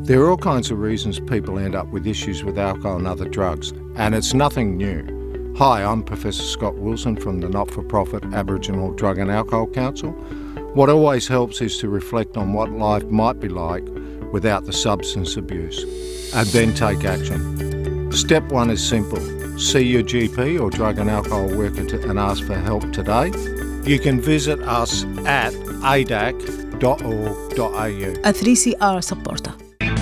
There are all kinds of reasons people end up with issues with alcohol and other drugs, and it's nothing new. Hi, I'm Professor Scott Wilson from the not-for-profit Aboriginal Drug and Alcohol Council. What always helps is to reflect on what life might be like without the substance abuse, and then take action. Step one is simple. See your GP or drug and alcohol worker and ask for help today. You can visit us at adac.org.au. A 3CR supporter.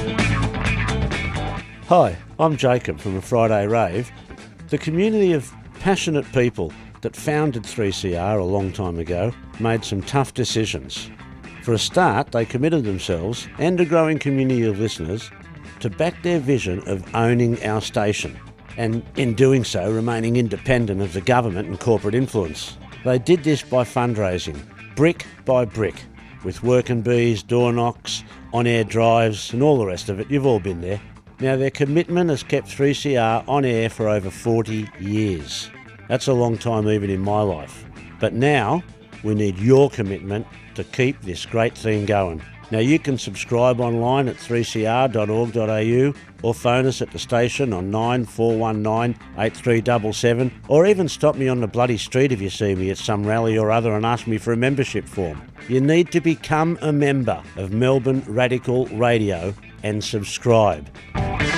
Hi, I'm Jacob from A Friday Rave. The community of passionate people that founded 3CR a long time ago made some tough decisions. For a start, they committed themselves and a growing community of listeners to back their vision of owning our station, and in doing so remaining independent of the government and corporate influence. They did this by fundraising, brick by brick, with working bees, door knocks, on-air drives and all the rest of it. You've all been there. Now, their commitment has kept 3CR on air for over 40 years. That's a long time even in my life. But now we need your commitment to keep this great thing going. Now, you can subscribe online at 3cr.org.au or phone us at the station on 9419 8377, or even stop me on the bloody street if you see me at some rally or other and ask me for a membership form. You need to become a member of Melbourne Radical Radio and subscribe.